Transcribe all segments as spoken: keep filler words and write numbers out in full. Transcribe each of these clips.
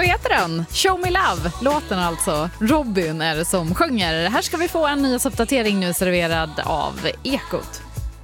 heter den? Show Me Love, låten alltså. Robin är det som sjunger. Här ska vi få en nyhetsuppdatering nu serverad av Ekot.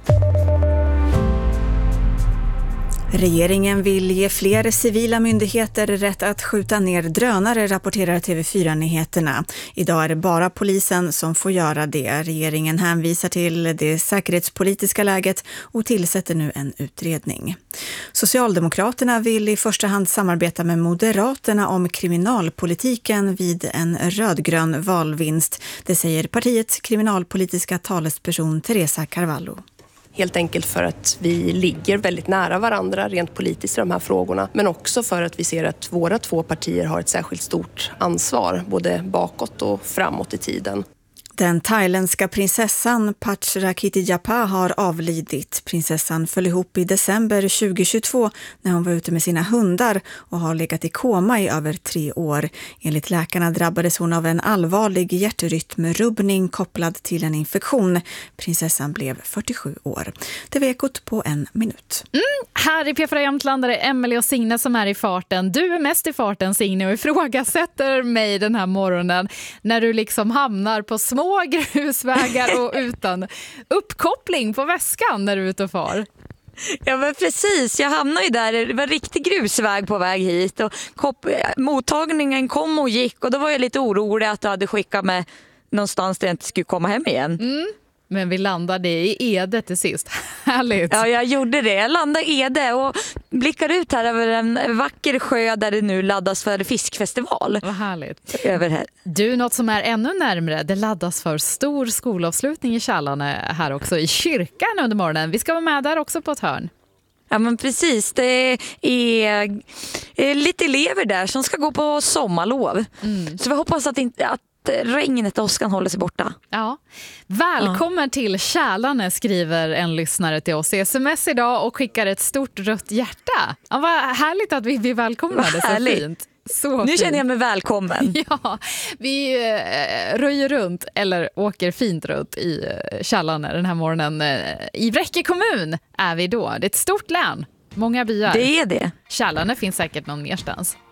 Regeringen vill ge fler civila myndigheter rätt att skjuta ner drönare, rapporterar T V fyra-nyheterna. Idag är det bara polisen som får göra det. Regeringen hänvisar till det säkerhetspolitiska läget och tillsätter nu en utredning. Socialdemokraterna vill i första hand samarbeta med Moderaterna om kriminalpolitiken vid en rödgrön valvinst. Det säger partiets kriminalpolitiska talesperson Teresa Carvalho. Helt enkelt för att vi ligger väldigt nära varandra rent politiskt i de här frågorna. Men också för att vi ser att våra två partier har ett särskilt stort ansvar. Både bakåt och framåt i tiden. Den thailändska prinsessan Pachrakitijapa har avlidit. Prinsessan föll ihop i december tjugohundratjugotvå när hon var ute med sina hundar och har legat i koma i över tre år. Enligt läkarna drabbades hon av en allvarlig hjärtrytmrubbning kopplad till en infektion. Prinsessan blev fyrtiosju år. Det var Ekot på en minut. Mm, här i P fyra Jämtland är det Emelie och Signe som är i farten. Du är mest i farten, Signe, och ifrågasätter mig den här morgonen när du liksom hamnar på små grusvägar och utan uppkoppling på väskan när du är ute och far. Ja, men precis, jag hamnade ju där, det var en riktig grusväg på väg hit och kop- mottagningen kom och gick och då var jag lite orolig att du hade skickat mig någonstans där jag inte skulle komma hem igen. Mm. Men vi landade i Ede till sist. Härligt. Ja, jag gjorde det. Jag landade i Ede och blickar ut här över en vacker sjö där det nu laddas för fiskfestival. Vad härligt. Över här. Du, något som är ännu närmare, det laddas för stor skolavslutning i Kälarne här också i kyrkan under morgonen. Vi ska vara med där också på ett hörn. Ja, men precis. Det är, är lite elever där som ska gå på sommarlov. Mm. Så vi hoppas att inte... Att regnet och åskan håller sig borta. Ja. Välkommen ja. till Kälarne, skriver en lyssnare till oss i sms idag och skickar ett stort rött hjärta. Ja, vad härligt att vi blir välkomnade, så fint. Så nu fint. känner jag mig välkommen. Ja, vi eh, röjer runt eller åker fint runt i eh, Kälarne den här morgonen. Eh, I Bräcke kommun är vi då. Det är ett stort län. Många byar. Det är det. Kälarne finns säkert någon merstans.